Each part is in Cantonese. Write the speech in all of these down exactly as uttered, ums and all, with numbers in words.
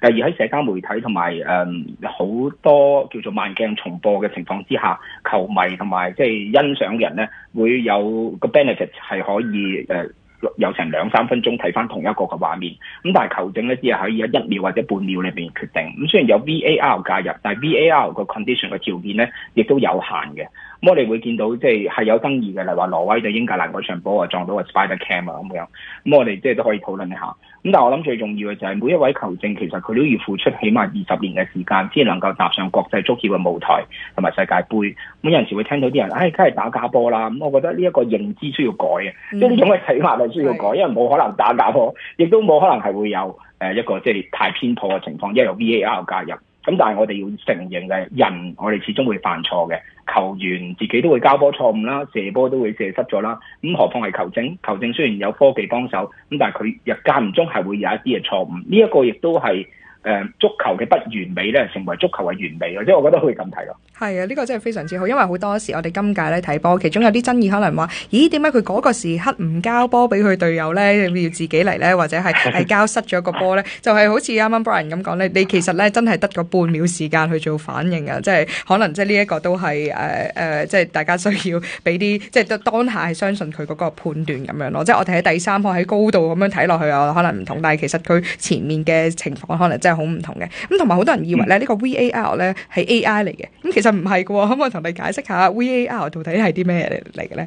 第二喺社交媒體同埋誒好多叫做慢鏡重播嘅情況之下，球迷同埋即係欣賞嘅人咧會有個 benefit 係可以誒。呃有成兩三分鐘睇翻同一個嘅畫面，咁但係球證咧只係可以喺一秒或者半秒裏邊決定。咁雖然有 V A R 介入，但係 V A R 個 condition 嘅條件咧亦都有限嘅。咁我哋會見到即係係有爭議嘅，例如話挪威對英格蘭嗰場波啊撞到個 spider cam 啊咁樣。咁我哋即係都可以討論一下。咁但係我諗最重要嘅就係每一位球證其實佢都要付出起碼二十年嘅時間，先能夠踏上國際足協嘅舞台同埋世界盃。咁有陣時會聽到啲人，唉，梗係打假波啦。咁我覺得呢一個認知需要改嘅，即係呢種嘅睇法係需要改，因為冇可能打假波，亦都冇可能係會有誒一個即係太偏頗嘅情況，因為有 V A R 介入。咁但係我哋要承認嘅人，我哋始終會犯錯嘅。球員自己都會交波錯誤啦，射波都會射失咗啦。咁何況係球證？球證雖然有科技幫手，咁但係佢又間唔中係會有一啲嘅錯誤。呢、這、一個亦都係。誒、呃、足球嘅不完美咧，成為足球嘅完美嘅，即係我覺得可以咁睇咯。 係啊，呢、這個真係非常之好，因為好多時我哋今屆咧睇波，其中有啲爭議可能話，咦點解佢嗰個時刻唔交波俾佢隊友咧，要自己嚟咧，或者係係交失咗個波咧？就係好似啱啱 Brian 咁講咧，你其實咧真係得個半秒時間去做反應啊，即係可能即係呢一個都係誒誒，即係大家需要俾啲即係當下係相信佢嗰個判斷咁樣咯。即係我哋喺第三方喺高度咁樣睇落去啊，可能唔同，但係其實佢前面嘅情況可能真係好唔同嘅。咁同埋好多人以為咧呢個 V A R 咧係 A I 嚟嘅，咁其實唔係嘅喎，可唔可以同你解釋下 V A R 到底係啲咩嚟嘅咧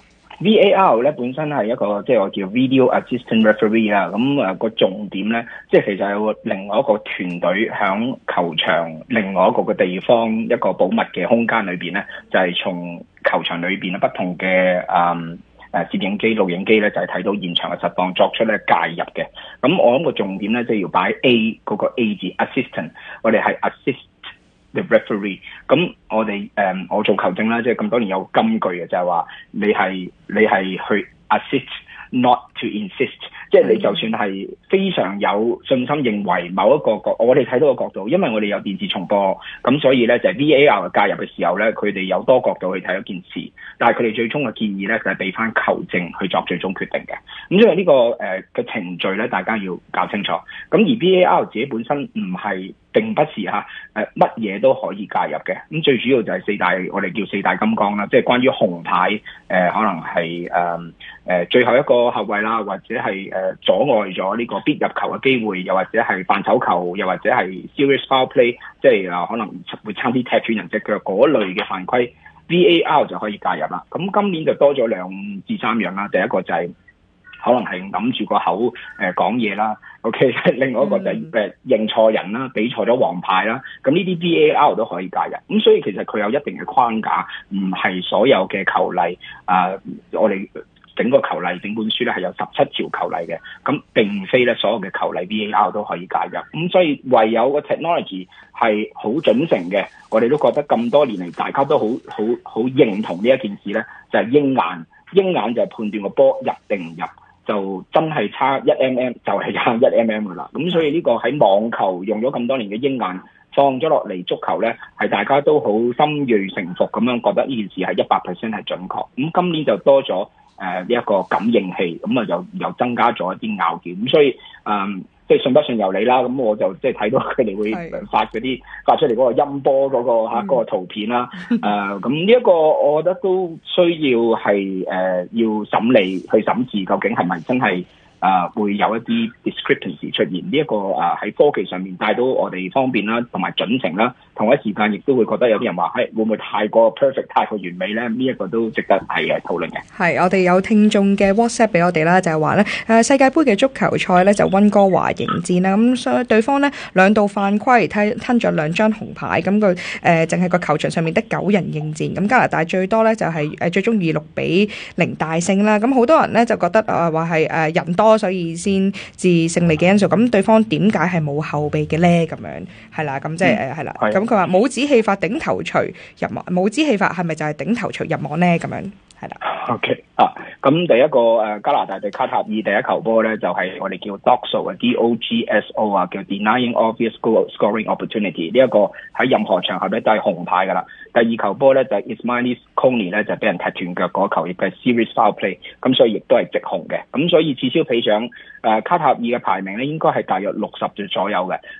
？V A R 咧本身係一個即係我叫 Video Assistant Referee 啦，咁誒個重點咧，即係其實有另外一個團隊響球場另外一個嘅地方一個保密嘅空間裏邊咧，就係、是、從球場裏邊不同嘅誒誒攝影機、錄影機咧，就係、是、睇到現場嘅實況，作出咧介入嘅。咁我諗個重點咧，即、就、係、是、要擺 A 嗰個 A 字 Assistant， 我哋係 assist the referee。咁我哋誒、嗯、我做球證啦，即係咁多年有金句嘅，就係、是、話你係你係去 assist，not to insist。即係你就算係非常有信心認為某一個角，我哋睇到個角度，因為我哋有電視重播，咁所以咧就係 V A R 介入嘅時候咧，佢哋有多角度去睇一件事，但係佢哋最終嘅建議咧就係俾翻球證去作最終決定嘅。咁所以呢個誒嘅程序咧，大家要搞清楚。咁而 V A R 自己本身唔係並不是嚇誒乜嘢都可以介入嘅。咁最主要就係四大我哋叫四大金剛啦，即係關於紅牌誒、呃、可能係誒誒最後一個後衞啦，或者係誒。呃阻礙咗呢個必入球嘅機會，又或者係犯手球，又或者係 serious foul play， 即係啊可能會差啲踢斷人隻腳嗰類嘅犯規 ，V A R 就可以介入啦。咁今年就多咗兩至三樣啦。第一個就係可能係揞住個口誒講嘢啦 ，OK。另外一個就係誒認錯人啦，俾錯咗黃牌啦。咁呢啲 V A R 都可以介入。咁所以其實佢有一定嘅框架，唔係所有嘅球例啊、呃，我哋。整個球例整本書咧係有十七條球例嘅，咁並非咧所有嘅球例 V A R 都可以介入，咁所以唯有個 technology 係好準成嘅，我哋都覺得咁多年嚟大家都好好好認同呢一件事咧，就係、是、鷹眼，鷹眼就係判斷個波入定唔入，就真係差一 mm 就係差一 mm 噶啦，咁所以呢個喺網球用咗咁多年嘅鷹眼放咗落嚟足球咧，係大家都好心悦誠服咁樣覺得呢件事係一百 percent 係準確，咁今年就多咗。誒呢一個感應器，咁啊又又增加咗一啲拗撬，咁所以誒、嗯、即係信不信由你啦。咁我就即係睇到佢哋會發嗰啲發出嚟嗰個音波嗰、嗰個嚇、嗯嗰個圖片啦。誒咁呢一個我覺得都需要係誒、呃、要審理去審視，究竟係咪真係？啊、呃，會有一啲 discrepancy 出現，呢、這、一個啊喺、呃、科技上面帶到我哋方便啦，同埋準成啦，同一時間亦都會覺得有啲人話，係、哎、會唔會太過 perfect、太過完美咧？呢、這、一個都值得係誒討論嘅。係， 我哋有聽眾嘅 WhatsApp 俾我哋啦，就係話咧，誒世界盃嘅足球賽咧就溫哥華迎戰啦，咁所以對方咧兩度犯規，吞吞咗兩張紅牌，咁佢誒淨係個球場上面得九人應戰，咁加拿大最多咧就係、是、誒最終以六比零大勝啦，咁好多人咧就覺得啊話係誒人多。所以先至勝利嘅因素，咁對方點解係冇後備嘅咧？咁樣係啦，咁即係誒係啦，咁佢話帽子戲法頂頭錘入網，帽子戲法係咪就係頂頭錘入網咧？咁樣係啦。 OK 啊，咁第一個誒加拿大對卡塔爾第一球波咧，就係、是、我哋叫 Doxo 啊 ，D O G S O 啊，叫 Denying Obvious Goal Scoring Opportunity。呢一個喺任何場合咧都係紅牌噶啦。第二球波咧就係、是、Ismailis Kony 咧就俾、是、人踢斷腳嗰球，亦係 serious foul play，咁所以亦都係直紅嘅。咁所以此消彼長，誒、呃、卡塔爾嘅排名咧應該係大約六十隻左右嘅。